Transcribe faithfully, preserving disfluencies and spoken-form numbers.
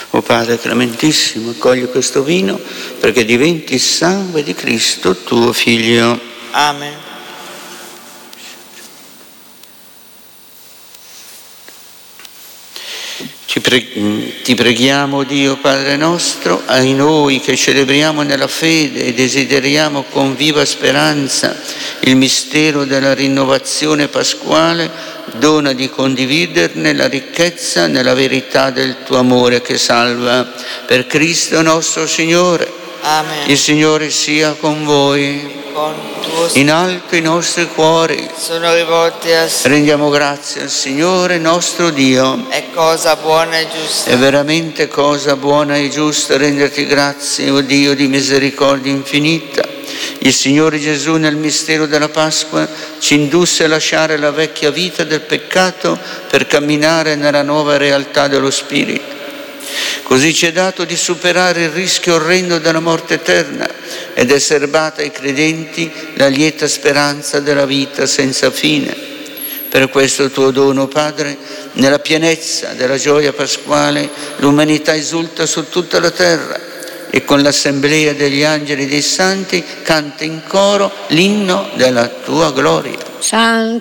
O Padre clementissimo, accogli questo vino perché diventi il sangue di Cristo, tuo Figlio. Amen. Ti, pre- ti preghiamo, Dio Padre nostro, ai noi che celebriamo nella fede e desideriamo con viva speranza il mistero della rinnovazione pasquale, dona di condividerne la ricchezza nella verità del tuo amore che salva. Per Cristo nostro Signore. Amen. Il Signore sia con voi. Con tuo In alto i nostri cuori sono rivolti a sé. rendiamo grazie al Signore nostro Dio. È cosa buona e giusta. È veramente cosa buona e giusta renderti grazie, o Dio di misericordia infinita. Il Signore Gesù nel mistero della Pasqua ci indusse a lasciare la vecchia vita del peccato per camminare nella nuova realtà dello Spirito. Così ci è dato di superare il rischio orrendo della morte eterna ed è serbata ai credenti la lieta speranza della vita senza fine. Per questo tuo dono, Padre, nella pienezza della gioia pasquale, l'umanità esulta su tutta la terra e con l'assemblea degli angeli e dei santi canta in coro l'inno della tua gloria. Santo